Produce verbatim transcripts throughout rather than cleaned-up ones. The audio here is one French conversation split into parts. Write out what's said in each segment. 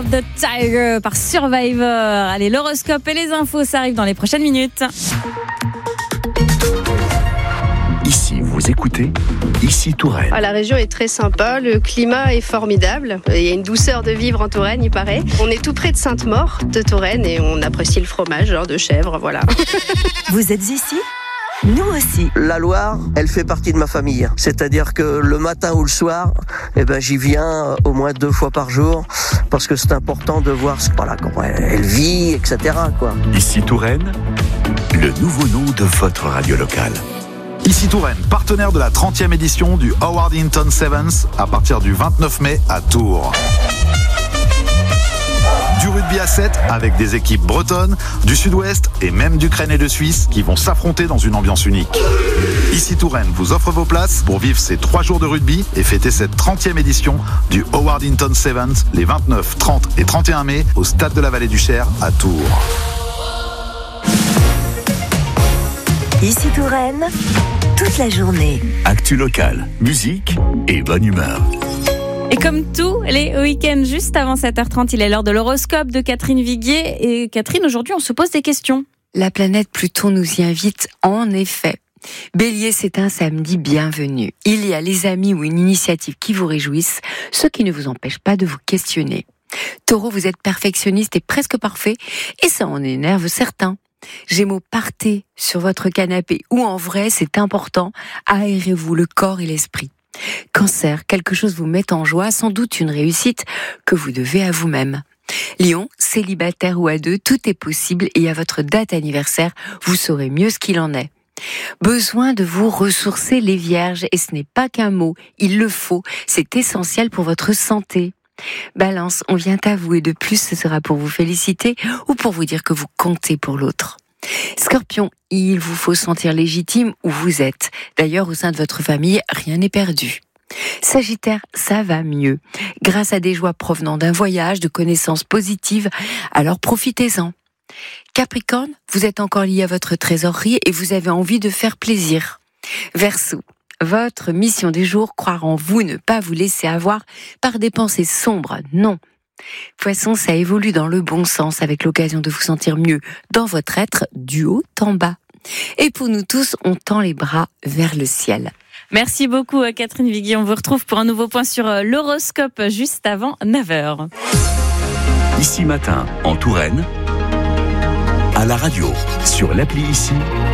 of the Tiger par Survivor. Allez, l'horoscope et les infos, ça arrive dans les prochaines minutes. Ici, vous écoutez Ici Touraine. Ah, la région est très sympa, le climat est formidable. Il y a une douceur de vivre en Touraine, il paraît. On est tout près de Sainte-Maure, de Touraine, et on apprécie le fromage, genre de chèvre, voilà. Vous êtes ici ? Nous aussi. La Loire, elle fait partie de ma famille. C'est-à-dire que le matin ou le soir, eh ben, j'y viens au moins deux fois par jour parce que c'est important de voir voilà, comment elle vit, et cetera, quoi. Ici Touraine, le nouveau nom de votre radio locale. Ici Touraine, partenaire de la trentième édition du Howard Hinton Sevens à partir du vingt-neuf mai à Tours. Du rugby à sept avec des équipes bretonnes, du sud-ouest et même d'Ukraine et de Suisse qui vont s'affronter dans une ambiance unique. Ici Touraine vous offre vos places pour vivre ces trois jours de rugby et fêter cette trentième édition du Howard Hinton Sevens les vingt-neuf, trente et trente et un mai au Stade de la Vallée du Cher à Tours. Ici Touraine, toute la journée. Actu locale, musique et bonne humeur. Et comme tous les week-ends, juste avant sept heures trente, il est l'heure de l'horoscope de Catherine Viguier. Et Catherine, aujourd'hui, on se pose des questions. La planète Pluton nous y invite, en effet. Bélier, c'est un samedi bienvenu. Il y a les amis ou une initiative qui vous réjouissent, ce qui ne vous empêche pas de vous questionner. Taureau, vous êtes perfectionniste et presque parfait, et ça en énerve certains. Gémeaux, partez sur votre canapé ou en vrai, c'est important, aérez-vous le corps et l'esprit. Cancer, quelque chose vous met en joie, sans doute une réussite que vous devez à vous-même. Lion, célibataire ou à deux, tout est possible et à votre date anniversaire, vous saurez mieux ce qu'il en est. Besoin de vous ressourcer les vierges, et ce n'est pas qu'un mot, il le faut, c'est essentiel pour votre santé. Balance, on vient à vous et de plus ce sera pour vous féliciter ou pour vous dire que vous comptez pour l'autre. Scorpion, il vous faut sentir légitime où vous êtes. D'ailleurs, au sein de votre famille, rien n'est perdu. Sagittaire, ça va mieux. Grâce à des joies provenant d'un voyage, de connaissances positives, alors profitez-en. Capricorne, vous êtes encore lié à votre trésorerie et vous avez envie de faire plaisir. Verseau, votre mission du jour, croire en vous, ne pas vous laisser avoir par des pensées sombres, non. Poisson, ça évolue dans le bon sens avec l'occasion de vous sentir mieux dans votre être du haut en bas. Et pour nous tous, on tend les bras vers le ciel. Merci beaucoup Catherine Viguier. On vous retrouve pour un nouveau point sur l'horoscope juste avant neuf heures. Ici matin, en Touraine, à la radio, sur l'appli Ici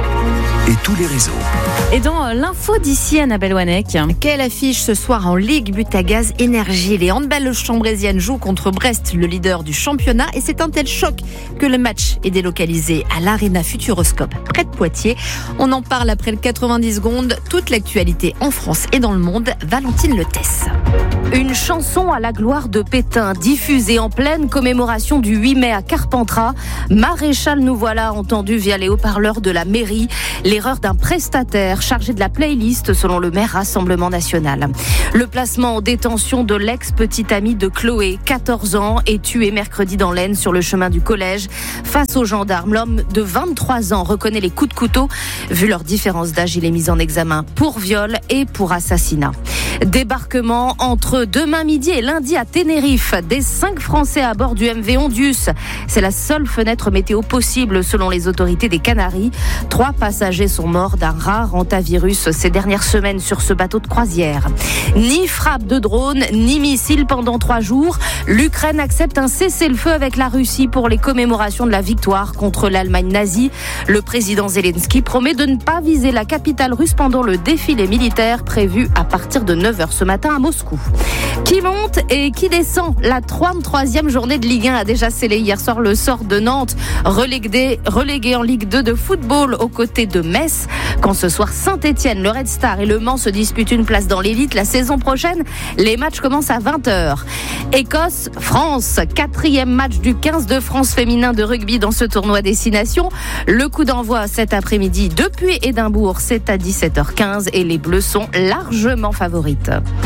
et tous les réseaux. Et dans l'info d'ici, Annabelle Wanek. Quelle affiche ce soir en Ligue Butagaz Énergie. Les handballeuses chambrésiennes jouent contre Brest, le leader du championnat. Et c'est un tel choc que le match est délocalisé à l'Arena Futuroscope, près de Poitiers. On en parle après le quatre-vingt-dix secondes. Toute l'actualité en France et dans le monde. Valentine Letesse. Une chanson à la gloire de Pétain, diffusée en pleine commémoration du huit mai à Carpentras. Maréchal, nous voilà entendu via les haut-parleurs de la mairie. L'erreur d'un prestataire chargé de la playlist selon le maire Rassemblement National. Le placement en détention de l'ex-petite amie de Chloé, quatorze ans, est tué mercredi dans l'Aisne sur le chemin du collège. Face aux gendarmes, l'homme de vingt-trois ans reconnaît les coups de couteau. Vu leur différence d'âge, il est mis en examen pour viol et pour assassinat. Débarquement entre demain midi et lundi à Tenerife. Des cinq Français à bord du M V Ondius. C'est la seule fenêtre météo possible selon les autorités des Canaries. Trois passagers sont morts d'un rare hantavirus ces dernières semaines sur ce bateau de croisière. Ni frappe de drone, ni missile pendant trois jours. L'Ukraine accepte un cessez-le-feu avec la Russie pour les commémorations de la victoire contre l'Allemagne nazie. Le président Zelensky promet de ne pas viser la capitale russe pendant le défilé militaire prévu à partir de neuf heures ce matin à Moscou. Qui monte et qui descend? La trente-troisième journée de Ligue un a déjà scellé hier soir le sort de Nantes, relégué, relégué en Ligue deux de football aux côtés de Metz. Quand ce soir Saint-Etienne, le Red Star et Le Mans se disputent une place dans l'élite la saison prochaine, les matchs commencent à vingt heures. Écosse, France, quatrième match du quinze de France féminin de rugby dans ce tournoi Destination. Le coup d'envoi cet après-midi depuis Édimbourg, c'est à dix-sept heures quinze et les Bleus sont largement favorites.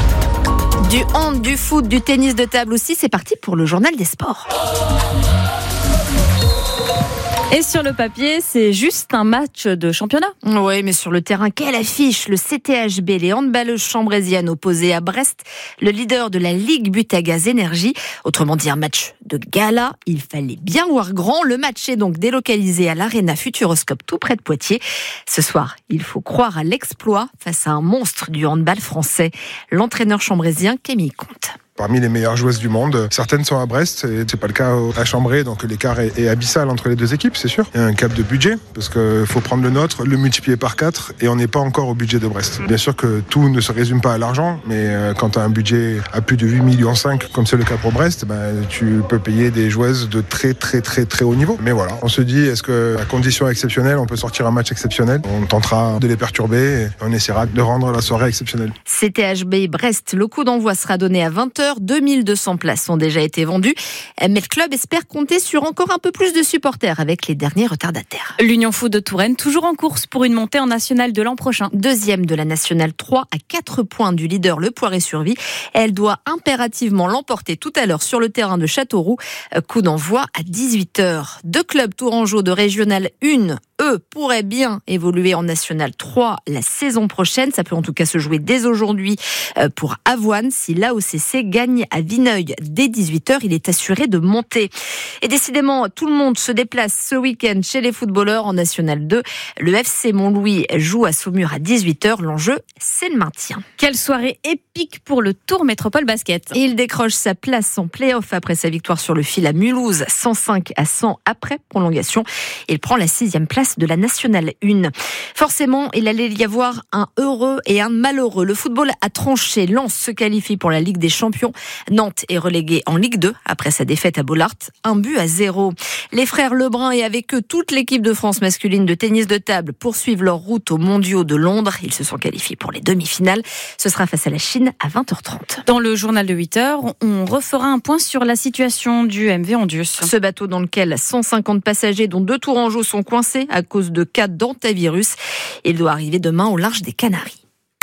Du hand, du foot, du tennis de table aussi, c'est parti pour le journal des sports. Et sur le papier, c'est juste un match de championnat. Oui, mais sur le terrain, quelle affiche! Le C T H B, les handballeuses chambrésiennes opposées à Brest, le leader de la Ligue Butagaz Énergie. Autrement dit, un match de gala. Il fallait bien voir grand. Le match est donc délocalisé à l'Arena Futuroscope, tout près de Poitiers. Ce soir, il faut croire à l'exploit face à un monstre du handball français, l'entraîneur chambrésien Camille Comte. Parmi les meilleures joueuses du monde, certaines sont à Brest et c'est pas le cas à Chambray, donc l'écart est, est abyssal entre les deux équipes, c'est sûr. Il y a un cap de budget parce qu'il faut prendre le nôtre, le multiplier par quatre et on n'est pas encore au budget de Brest. Bien sûr que tout ne se résume pas à l'argent, mais quand tu as un budget à plus de huit virgule cinq millions, comme c'est le cas pour Brest, ben, tu peux payer des joueuses de très très très très haut niveau. Mais voilà, on se dit, est-ce que à condition exceptionnelle, on peut sortir un match exceptionnel? On tentera de les perturber et on essaiera de rendre la soirée exceptionnelle. C T H B Brest, le coup d'envoi sera donné à vingt heures. deux mille deux cents places ont déjà été vendues, mais le club espère compter sur encore un peu plus de supporters avec les derniers retardataires. L'Union Foot de Touraine, toujours en course pour une montée en nationale de l'an prochain. Deuxième de la nationale trois à quatre points du leader Le Poiré-sur-Vie. Elle doit impérativement l'emporter tout à l'heure sur le terrain de Châteauroux. Coup d'envoi à dix-huit heures. Deux clubs tourangeaux de régionale un, eux, pourraient bien évoluer en nationale trois la saison prochaine. Ça peut en tout cas se jouer dès aujourd'hui pour Avoine. Si l'A O C C gagne à Vineuil dès dix-huit heures, il est assuré de monter. Et décidément, tout le monde se déplace ce week-end chez les footballeurs en National deux. Le F C Montlouis joue à Saumur à dix-huit heures. L'enjeu, c'est le maintien. Quelle soirée épique pour le Tour Métropole Basket. Il décroche sa place en play-off après sa victoire sur le fil à Mulhouse, cent cinq à cent après prolongation. Il prend la sixième place de la Nationale un. Forcément, il allait y avoir un heureux et un malheureux. Le football a tranché. Lens se qualifie pour la Ligue des Champions. Nantes est relégué en Ligue deux après sa défaite à Bollaert, un but à zéro. Les frères Lebrun et avec eux toute l'équipe de France masculine de tennis de table poursuivent leur route aux mondiaux de Londres. Ils se sont qualifiés pour les demi-finales. Ce sera face à la Chine à vingt heures trente. Dans le journal de huit heures, on refera un point sur la situation du M V Andius. Ce bateau dans lequel cent cinquante passagers, dont deux tourangeaux, sont coincés à cause de cas d'antivirus. Il doit arriver demain au large des Canaries.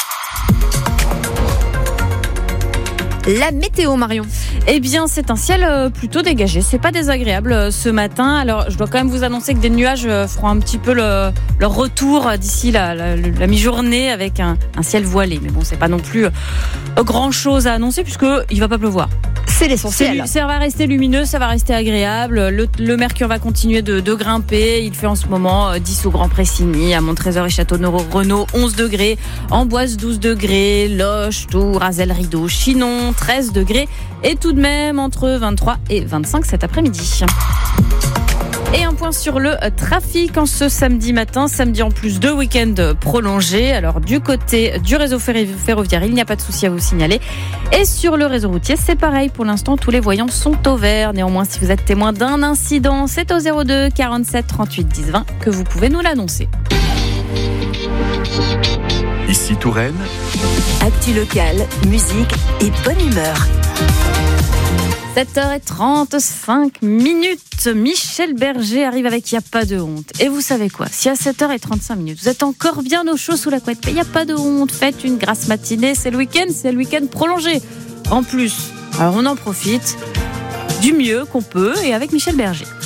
La météo, Marion. Eh bien, c'est un ciel plutôt dégagé. C'est pas désagréable ce matin. Alors, je dois quand même vous annoncer que des nuages feront un petit peu le, leur retour d'ici la, la, la mi-journée avec un, un ciel voilé. Mais bon, c'est pas non plus grand chose à annoncer puisque il va pas pleuvoir. C'est l'essentiel. C'est, ça va rester lumineux, ça va rester agréable. Le, le mercure va continuer de, de grimper. Il fait en ce moment dix au Grand Pressigny, à Montrésor et Château-Renaud onze degrés, Amboise douze degrés, Loches, Tours, Azel, Rideau, Chinon treize degrés et tout de même entre vingt-trois et vingt-cinq cet après-midi. Et un point sur le trafic en ce samedi matin. Samedi en plus de week-end prolongé. Alors du côté du réseau ferroviaire, il n'y a pas de souci à vous signaler. Et sur le réseau routier, c'est pareil. Pour l'instant, tous les voyants sont au vert. Néanmoins, si vous êtes témoin d'un incident, c'est au zéro deux quarante-sept trente-huit dix vingt que vous pouvez nous l'annoncer. Ici Touraine. Actu locale, musique et bonne humeur. sept heures trente-cinq minutes. Michel Berger arrive avec Y a pas de honte. Et vous savez quoi? Si à sept heures trente-cinq minutes, vous êtes encore bien au chaud sous la couette, il n'y a pas de honte. Faites une grasse matinée. C'est le week-end, c'est le week-end prolongé. En plus, alors on en profite du mieux qu'on peut et avec Michel Berger.